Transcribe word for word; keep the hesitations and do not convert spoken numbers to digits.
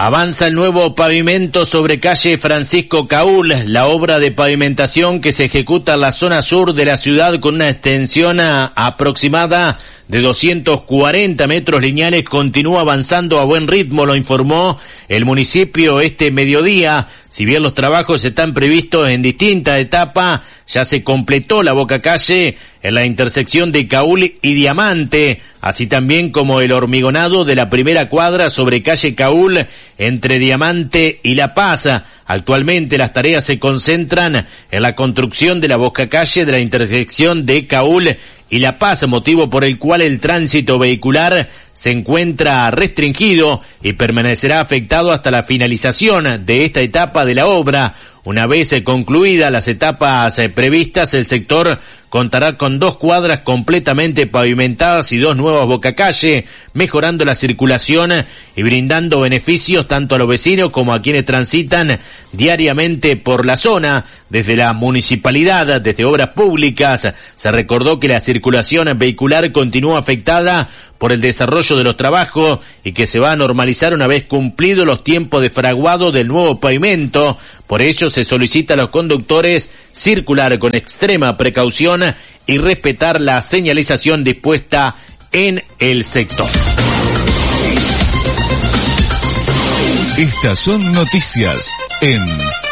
Avanza el nuevo pavimento sobre calle Francisco Caúl, la obra de pavimentación que se ejecuta en la zona sur de la ciudad con una extensión aproximada de doscientos cuarenta metros lineales continúa avanzando a buen ritmo, lo informó el municipio este mediodía. Si bien los trabajos están previstos en distintas etapas, ya se completó la bocacalle en la intersección de Caúl y Diamante, así también como el hormigonado de la primera cuadra sobre calle Caúl entre Diamante y La Paz. Actualmente las tareas se concentran en la construcción de la bocacalle de la intersección de Caúl y La Paz, motivo por el cual el tránsito vehicular se encuentra restringido y permanecerá afectado hasta la finalización de esta etapa de la obra. Una vez concluidas las etapas previstas, el sector contará con dos cuadras completamente pavimentadas y dos nuevas bocacalle, mejorando la circulación y brindando beneficios tanto a los vecinos como a quienes transitan diariamente por la zona. Desde la municipalidad, desde Obras Públicas, se recordó que la circulación vehicular continúa afectada por el desarrollo de los trabajos y que se va a normalizar una vez cumplidos los tiempos de fraguado del nuevo pavimento. Por ello se solicita a los conductores circular con extrema precaución y respetar la señalización dispuesta en el sector. Estas son noticias en